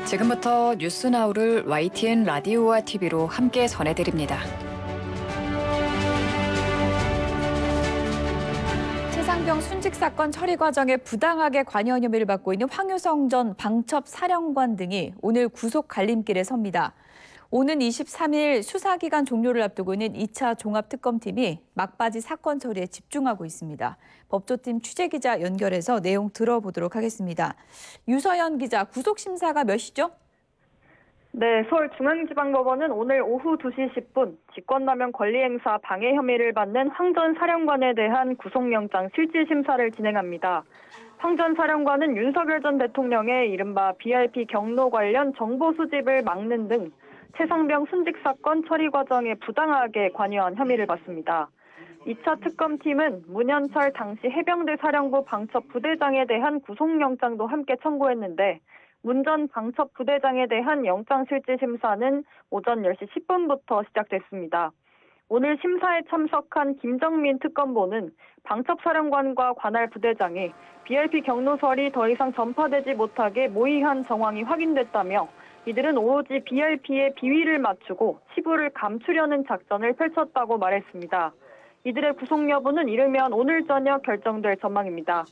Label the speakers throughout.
Speaker 1: 지금부터 뉴스나우를 YTN 라디오와 TV로 함께 전해드립니다. 최상병 순직 사건 처리 과정에 부당하게 관여한 혐의를 받고 있는 황유성 전 방첩 사령관 등이 오늘 구속 갈림길에 섭니다. 오는 23일 수사기간 종료를 앞두고 있는 2차 종합특검팀이 막바지 사건 처리에 집중하고 있습니다. 법조팀 취재기자 연결해서 내용 들어보도록 하겠습니다. 유서연 기자, 구속심사가 몇 시죠?
Speaker 2: 네, 서울중앙지방법원은 오늘 오후 2시 10분 직권남용 권리행사 방해 혐의를 받는 황 전 사령관에 대한 구속영장 실질심사를 진행합니다. 황 전 사령관은 윤석열 전 대통령의 이른바 VIP 경로 관련 정보 수집을 막는 등 최상병 순직 사건 처리 과정에 부당하게 관여한 혐의를 받습니다. 2차 특검팀은 문현철 당시 해병대 사령부 방첩 부대장에 대한 구속영장도 함께 청구했는데 문 전 방첩 부대장에 대한 영장실질심사는 오전 10시 10분부터 시작됐습니다. 오늘 심사에 참석한 김정민 특검보는 방첩사령관과 관할 부대장이 VIP 경로설이 더 이상 전파되지 못하게 모의한 정황이 확인됐다며 이들은 오로지 BRP의 비위를 맞추고 치부를 감추려는 작전을 펼쳤다고 말했습니다. 이들의 구속 여부는 이르면 오늘 저녁 결정될 전망입니다.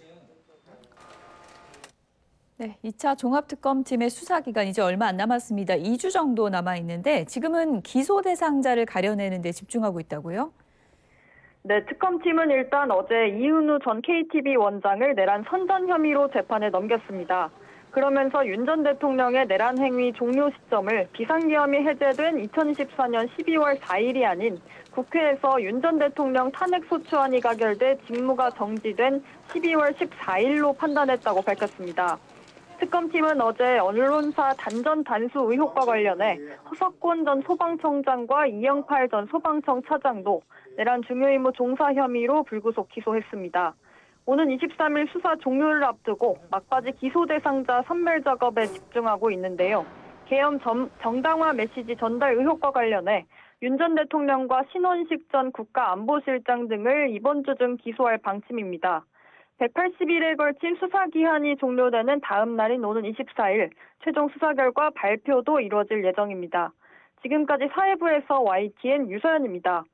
Speaker 1: 네, 2차 종합특검팀의 수사기간 이제 얼마 안 남았습니다. 2주 정도 남아있는데 지금은 기소 대상자를 가려내는 데 집중하고 있다고요?
Speaker 2: 네, 특검팀은 일단 어제 이은우 전 KTV 원장을 내란 선전 혐의로 재판에 넘겼습니다. 그러면서 윤 전 대통령의 내란 행위 종료 시점을 비상계엄이 해제된 2024년 12월 4일이 아닌 국회에서 윤 전 대통령 탄핵소추안이 가결돼 직무가 정지된 12월 14일로 판단했다고 밝혔습니다. 특검팀은 어제 언론사 단전 단수 의혹과 관련해 허석권 전 소방청장과 이영팔 전 소방청 차장도 내란 중요임무 종사 혐의로 불구속 기소했습니다. 오는 23일 수사 종료를 앞두고 막바지 기소 대상자 선멸 작업에 집중하고 있는데요. 계엄 정당화 메시지 전달 의혹과 관련해 윤 전 대통령과 신원식 전 국가안보실장 등을 이번 주 중 기소할 방침입니다. 180일에 걸친 수사 기한이 종료되는 다음 날인 오는 24일 최종 수사 결과 발표도 이루어질 예정입니다. 지금까지 사회부에서 YTN 유서연입니다.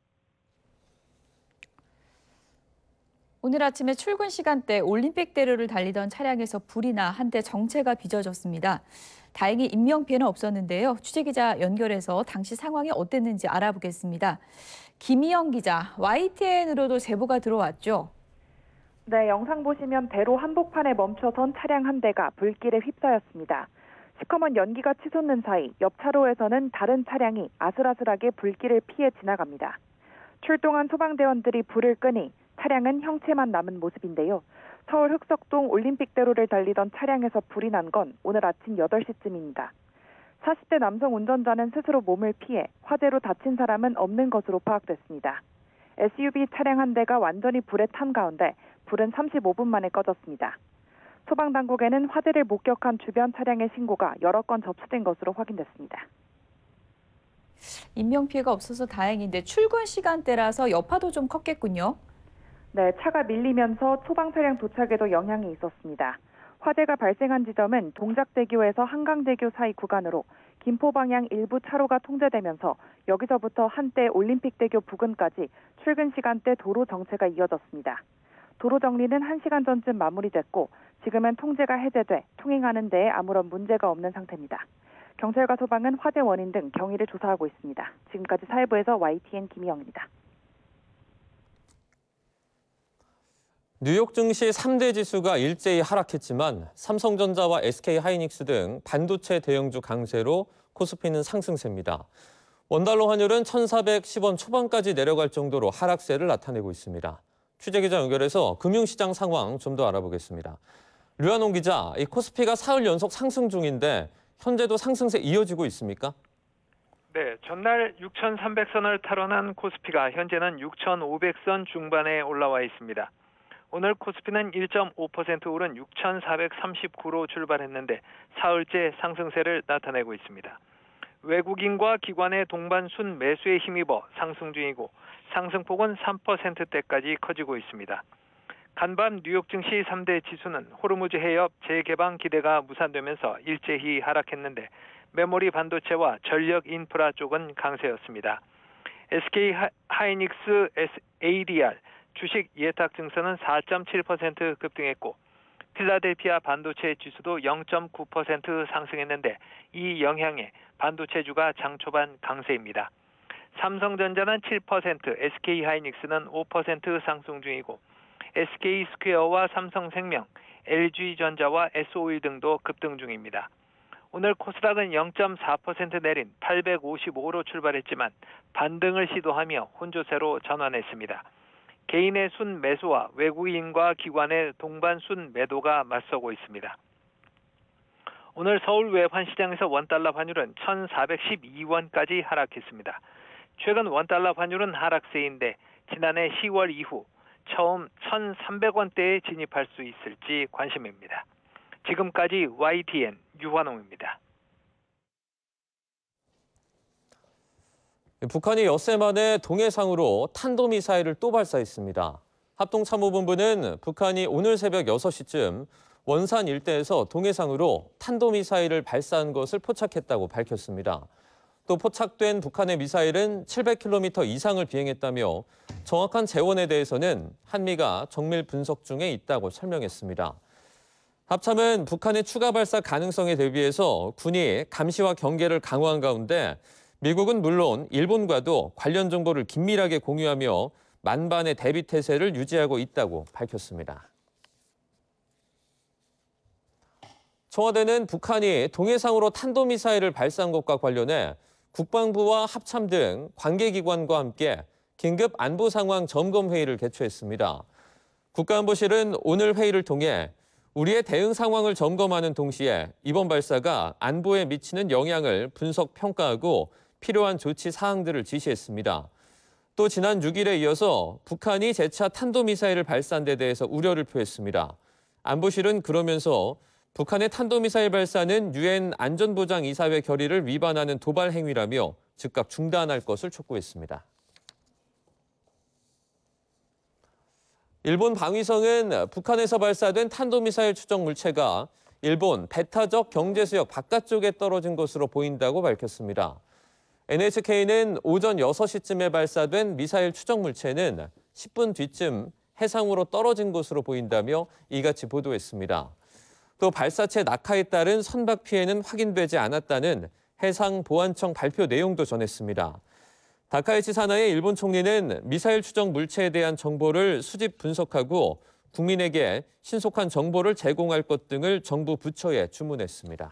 Speaker 1: 오늘 아침에 출근 시간대 올림픽대로를 달리던 차량에서 불이 나 한 대 정체가 빚어졌습니다. 다행히 인명피해는 없었는데요. 취재기자 연결해서 당시 상황이 어땠는지 알아보겠습니다. 김희영 기자, YTN으로도 제보가 들어왔죠?
Speaker 3: 네, 영상 보시면 대로 한복판에 멈춰선 차량 한 대가 불길에 휩싸였습니다. 시커먼 연기가 치솟는 사이 옆 차로에서는 다른 차량이 아슬아슬하게 불길을 피해 지나갑니다. 출동한 소방대원들이 불을 끄니 차량은 형체만 남은 모습인데요. 서울 흑석동 올림픽대로를 달리던 차량에서 불이 난 건 오늘 아침 8시쯤입니다. 40대 남성 운전자는 스스로 몸을 피해 화재로 다친 사람은 없는 것으로 파악됐습니다. SUV 차량 한 대가 완전히 불에 탄 가운데 불은 35분 만에 꺼졌습니다. 소방당국에는 화재를 목격한 주변 차량의 신고가 여러 건 접수된 것으로 확인됐습니다.
Speaker 1: 인명피해가 없어서 다행인데 출근 시간대라서 여파도 좀 컸겠군요.
Speaker 3: 네, 차가 밀리면서 소방 차량 도착에도 영향이 있었습니다. 화재가 발생한 지점은 동작대교에서 한강대교 사이 구간으로 김포 방향 일부 차로가 통제되면서 여기서부터 한때 올림픽대교 부근까지 출근 시간대 도로 정체가 이어졌습니다. 도로 정리는 1시간 전쯤 마무리됐고 지금은 통제가 해제돼 통행하는 데에 아무런 문제가 없는 상태입니다. 경찰과 소방은 화재 원인 등 경위를 조사하고 있습니다. 지금까지 사회부에서 YTN 김희영입니다.
Speaker 4: 뉴욕 증시 3대 지수가 일제히 하락했지만 삼성전자와 SK하이닉스 등 반도체 대형주 강세로 코스피는 상승세입니다. 원달러 환율은 1,410원 초반까지 내려갈 정도로 하락세를 나타내고 있습니다. 취재기자 연결해서 금융시장 상황 좀 더 알아보겠습니다. 류한홍 기자, 이 코스피가 사흘 연속 상승 중인데 현재도 상승세 이어지고 있습니까?
Speaker 5: 네, 전날 6,300선을 탈환한 코스피가 현재는 6,500선 중반에 올라와 있습니다. 오늘 코스피는 1.5% 오른 6,439로 출발했는데 사흘째 상승세를 나타내고 있습니다. 외국인과 기관의 동반 순 매수에 힘입어 상승 중이고 상승폭은 3%대까지 커지고 있습니다. 간밤 뉴욕 증시 3대 지수는 호르무즈 해협 재개방 기대가 무산되면서 일제히 하락했는데 메모리 반도체와 전력 인프라 쪽은 강세였습니다. SK 하이닉스 ADR 주식 예탁 증서는 4.7% 급등했고 필라델피아 반도체 지수도 0.9% 상승했는데 이 영향에 반도체주가 장 초반 강세입니다. 삼성전자는 7%, SK 하이닉스는 5% 상승 중이고 SK 스퀘어와 삼성생명, LG전자와 S-오일 등도 급등 중입니다. 오늘 코스닥은 0.4% 내린 855로 출발했지만 반등을 시도하며 혼조세로 전환했습니다. 개인의 순 매수와 외국인과 기관의 동반 순 매도가 맞서고 있습니다. 오늘 서울 외환시장에서 원달러 환율은 1,412원까지 하락했습니다. 최근 원달러 환율은 하락세인데 지난해 10월 이후 처음 1,300원대에 진입할 수 있을지 관심입니다. 지금까지 YTN 유환홍입니다.
Speaker 4: 북한이 엿새 만에 동해상으로 탄도미사일을 또 발사했습니다. 합동참모본부는 북한이 오늘 새벽 6시쯤 원산 일대에서 동해상으로 탄도미사일을 발사한 것을 포착했다고 밝혔습니다. 또 포착된 북한의 미사일은 700km 이상을 비행했다며 정확한 재원에 대해서는 한미가 정밀 분석 중에 있다고 설명했습니다. 합참은 북한의 추가 발사 가능성에 대비해서 군이 감시와 경계를 강화한 가운데 미국은 물론 일본과도 관련 정보를 긴밀하게 공유하며 만반의 대비 태세를 유지하고 있다고 밝혔습니다. 청와대는 북한이 동해상으로 탄도미사일을 발사한 것과 관련해 국방부와 합참 등 관계기관과 함께 긴급 안보 상황 점검 회의를 개최했습니다. 국가안보실은 오늘 회의를 통해 우리의 대응 상황을 점검하는 동시에 이번 발사가 안보에 미치는 영향을 분석 평가하고 필요한 조치 사항들을 지시했습니다. 또 지난 6일에 이어서 북한이 재차 탄도미사일을 발사한 데 대해서 우려를 표했습니다. 안보실은 그러면서 북한의 탄도미사일 발사는 유엔 안전보장이사회 결의를 위반하는 도발 행위라며 즉각 중단할 것을 촉구했습니다. 일본 방위성은 북한에서 발사된 탄도미사일 추적 물체가 일본 배타적 경제수역 바깥쪽에 떨어진 것으로 보인다고 밝혔습니다. NHK는 오전 6시쯤에 발사된 미사일 추적 물체는 10분 뒤쯤 해상으로 떨어진 것으로 보인다며 이같이 보도했습니다. 또 발사체 낙하에 따른 선박 피해는 확인되지 않았다는 해상보안청 발표 내용도 전했습니다. 다카이치 사나의 일본 총리는 미사일 추적 물체에 대한 정보를 수집 분석하고 국민에게 신속한 정보를 제공할 것 등을 정부 부처에 주문했습니다.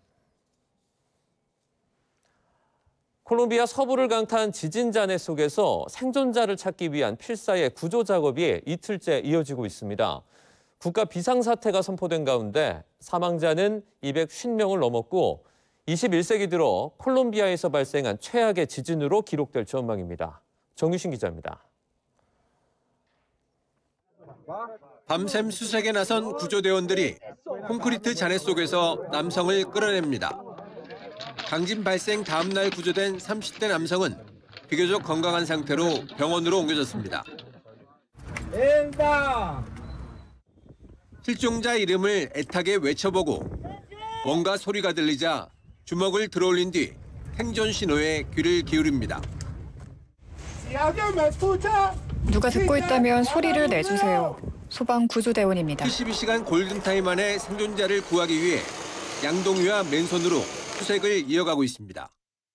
Speaker 4: 콜롬비아 서부를 강타한 지진 잔해 속에서 생존자를 찾기 위한 필사의 구조 작업이 이틀째 이어지고 있습니다. 국가 비상사태가 선포된 가운데 사망자는 250명을 넘었고 21세기 들어 콜롬비아에서 발생한 최악의 지진으로 기록될 전망입니다. 정유신 기자입니다.
Speaker 6: 밤샘 수색에 나선 구조대원들이 콘크리트 잔해 속에서 남성을 끌어냅니다. 강진 발생 다음 날 구조된 30대 남성은 비교적 건강한 상태로 병원으로 옮겨졌습니다. 실종자 이름을 애타게 외쳐보고 뭔가 소리가 들리자 주먹을 들어올린 뒤 생존 신호에 귀를 기울입니다.
Speaker 7: 누가 듣고 있다면 소리를 내주세요. 소방구조대원입니다.
Speaker 6: 72시간 골든타임 안에 생존자를 구하기 위해 양동이와 맨손으로 수색을 이어가고 있습니다.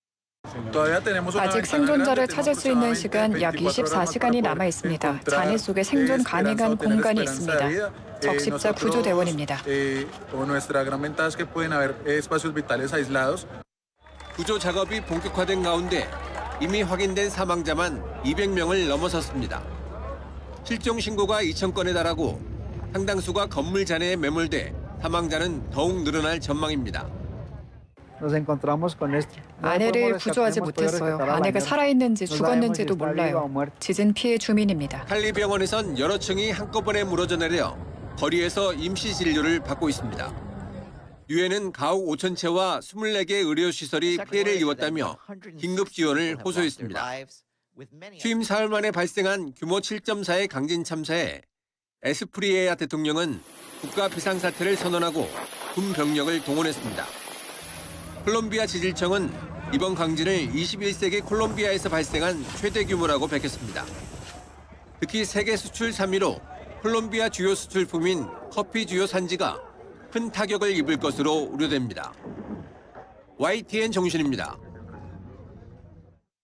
Speaker 7: 아직 생존자를 찾을 수 있는 시간 약 24시간이 남아 있습니다. 잔해 속에 생존 가능한 공간이 있습니다. 적십자 구조대원입니다.
Speaker 6: 구조 작업이 본격화된 가운데 이미 확인된 사망자만 200명을 넘어섰습니다. 실종 신고가 2,000건에 달하고 상당수가 건물 잔해에 매몰돼 사망자는 더욱 늘어날 전망입니다.
Speaker 7: 아내를 구조하지 못했어요. 아내가 살아있는지 죽었는지도 몰라요. 지진 피해 주민입니다.
Speaker 6: 칼리 병원에선 여러 층이 한꺼번에 무너져 내려 거리에서 임시 진료를 받고 있습니다. 유엔은 가옥 5,000채와 24개 의료시설이 피해를 입었다며 긴급 지원을 호소했습니다. 취임 사흘 만에 발생한 규모 7.4의 강진 참사에 에스프리에아 대통령은 국가 비상사태를 선언하고 군 병력을 동원했습니다. 콜롬비아 지질청은 이번 강진을 21세기 콜롬비아에서 발생한 최대 규모라고 밝혔습니다. 특히 세계 수출 3위로 콜롬비아 주요 수출품인 커피 주요 산지가 큰 타격을 입을 것으로 우려됩니다. YTN 정신입니다.